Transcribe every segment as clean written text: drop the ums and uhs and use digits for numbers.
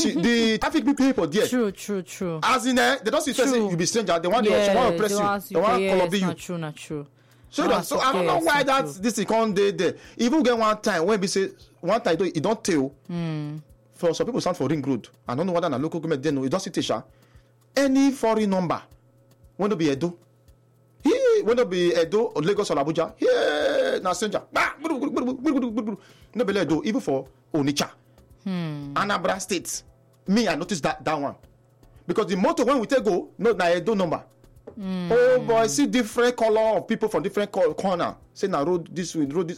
the traffic people there. True. As in, they don't see person you be stranger. They want to oppress you. They want to color you. Not true. So I don't know why this is can't there. Even get one time when we say one time it don't tell. For some people stand for ring road. I don't know whether na local government they know. It don't see Tisha. Any foreign number. When to be Edo. When to be Edo or Lagos or Abuja. Yeah, na stranger. No be Edo. Even for Onitsha. Anambra State. Me, I noticed that one. Because the motor when we take go, no na Edo number. Oh boy, I see different color of people from different corner. Say na road this way, road this.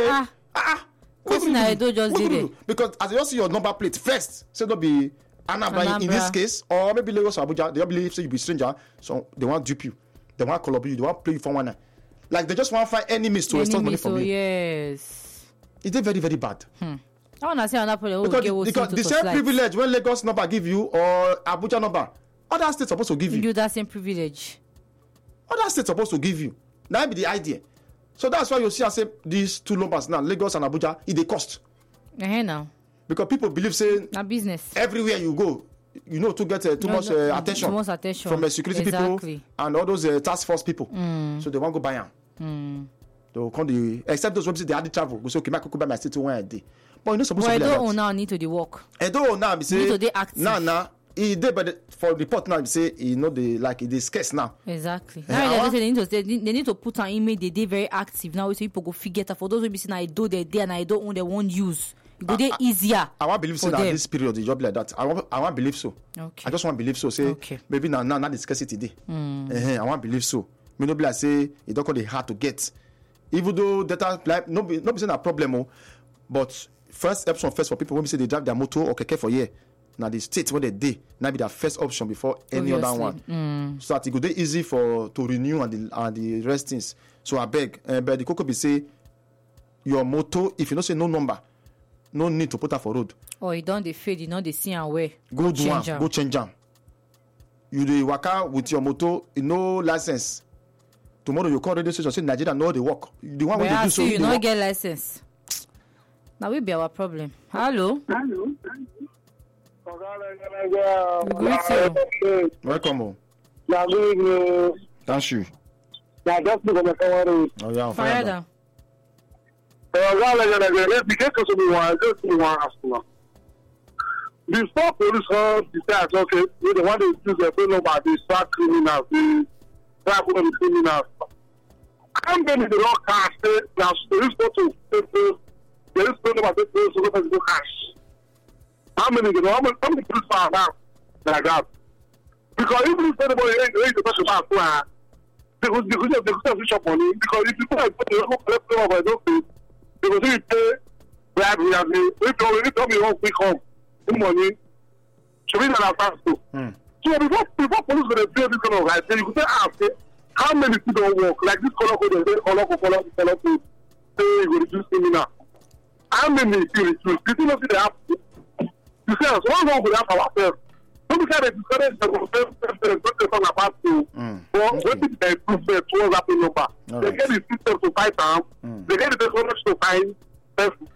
Because as you see your number plate first, say don't be Anambra in this case, or maybe Lagos or Abuja. They don't believe say you be stranger, so they want dupe you, they want color you, they want play you for one. Like they just want to find enemies to extort money from you. Yes, it's very very bad. I want to say another because the same privilege when Lagos number give you or Abuja number. Other states supposed to give you. You that same privilege. Other states supposed to give you. That be the idea. So that's why you see I say these two numbers now, Lagos and Abuja, they cost. Now. Because people believe saying na business. Everywhere you go, you know, to get too much attention from the security people and all those task force people. So they won't go buy them. They will come except those ones they had to travel. We say okay, I could buy my state when I did. But you're not supposed to be like that. I don't now need to the work. I don't now be say need to be active. Nah. He did, but for report now, say you know they like it is scarce now. Exactly. Now they need to put an email. They very active now, so people go figure it. For those who be saying I do they and I don't own they won't use. It go there easier. I want believe so that this period the job like that. I want believe so. Okay. I just want believe so. Say maybe now the scarcity day. I want believe so. Me no be like say it don't call it hard to get. Even though data like no be saying a problem, but first option first for people when we say they drive their motor or keke for year. Now the state where they day now be their first option before any other one. So that it go dey easy to renew and the rest things. So I beg, but the cocoa be say your motor if you don't say no number, no need to put her for road. Or you don't they fade, you know they see and where. Go change them. You dey waka with your motor, no license. Tomorrow you call radio station say Nigeria know they work. The one where they do so you not get license. Now we be our problem. Hello. Welcome. Thank you. Fire down. Before police decide, okay, they want to use their phone number, they start criminals, they start criminals. I'm going to the wrong cash, now there is phone number, there is cash. How many police are now that I got? Because even if anybody ain't the person about they could switch up money. Because if you put a collect number, they will say pay bribery and they tell me one quick home. Money. So we don't have to. So before police going to do this kind of right, then you could say, how many people don't work? Like this color code, say you will reduce criminal. How many you reduce? You know, they have to. You say, so one will have ourselves. Don't be kind of discouraged the about to. But when they improve their towards that number, they get the system to fight down, they get the technology to find person.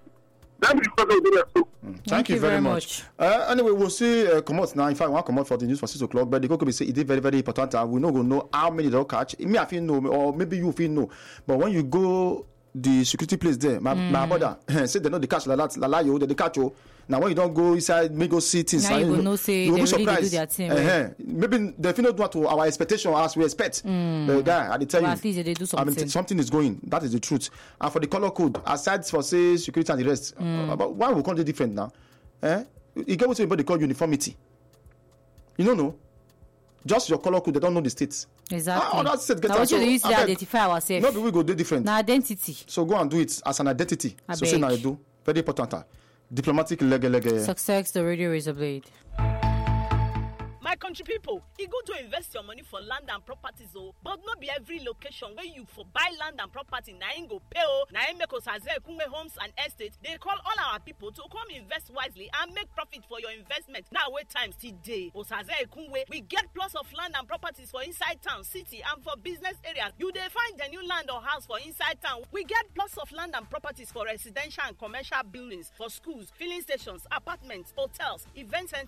Thank you very much. Anyway, we'll see come out now. In fact, I want to come out for the news for 6 o'clock. But the could be say it is very, very important. We not going to know how many they'll catch. Me, I feel no, or maybe you feel no. But when you go the security place there, my brother say they know the catch la you, they catch you. Now when you don't go inside, me go see things. Now you will know say they really do their thing. Maybe they feel not what to our expectation as we expect. The guy, I tell you, at least they do something. I mean, something is going. That is the truth. And for the color code, aside for say security and the rest, but why we can't do different now? You get what everybody call uniformity. You don't know. Just your color code, they don't know the states. Exactly. That state now, what should we use to identify ourselves? No, we go do different. Now, identity. So go and do it as an identity. So say now you do. Very important. Diplomatic leg. Success, the radio razor blade. My country people, e good to invest your money for land and properties, but not be every location where you for buy land and property na im go pay na im make Osaze Ekunwe Homes and Estate. They call all our people to come invest wisely and make profit for your investment. Now wait time still day. Osaze Ekunwe, we get plots of land and properties for inside town, city, and for business areas. You dey find the new land or house for inside town. We get plots of land and properties for residential and commercial buildings, for schools, filling stations, apartments, hotels, event centers,